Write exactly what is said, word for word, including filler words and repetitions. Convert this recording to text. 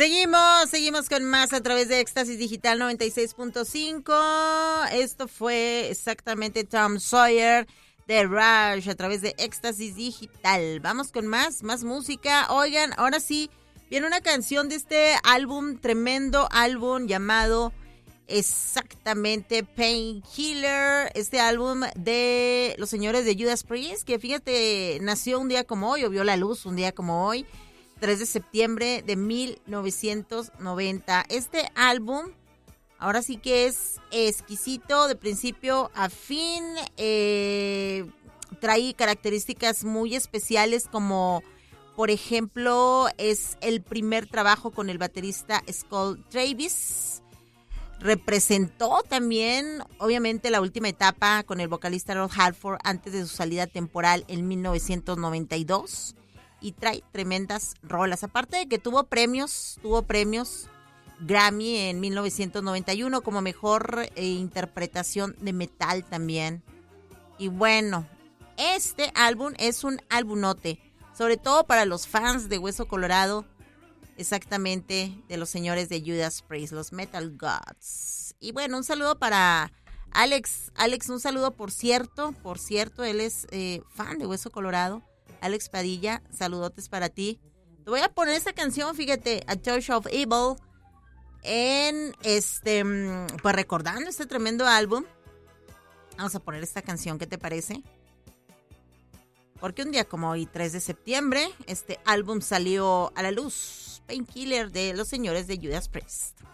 Seguimos, seguimos con más a través de Éxtasis Digital noventa y seis punto cinco. Esto fue exactamente Tom Sawyer de Rush a través de Éxtasis Digital. Vamos con más, más música. Oigan, ahora sí, viene una canción de este álbum, tremendo álbum llamado exactamente Painkiller. Este álbum de los señores de Judas Priest, que fíjate, nació un día como hoy, o vio la luz un día como hoy. tres de septiembre de mil novecientos noventa. Este álbum, ahora sí que es exquisito de principio a fin. Eh, trae características muy especiales como, por ejemplo, es el primer trabajo con el baterista Scott Travis. Representó también, obviamente, la última etapa con el vocalista Rob Halford antes de su salida temporal en mil novecientos noventa y dos. Y trae tremendas rolas. Aparte de que tuvo premios, tuvo premios Grammy en mil novecientos noventa y uno como mejor eh, interpretación de metal también. Y bueno, este álbum es un álbumote, sobre todo para los fans de Hueso Colorado, exactamente, de los señores de Judas Priest, los Metal Gods. Y bueno, un saludo para Alex. Alex, un saludo por cierto, por cierto, él es eh, fan de Hueso Colorado. Alex Padilla, saludotes para ti. Te voy a poner esta canción, fíjate, A Touch of Evil, en este, pues recordando este tremendo álbum. Vamos a poner esta canción, ¿qué te parece? Porque un día como hoy, tres de septiembre, este álbum salió a la luz. Painkiller de los señores de Judas Priest.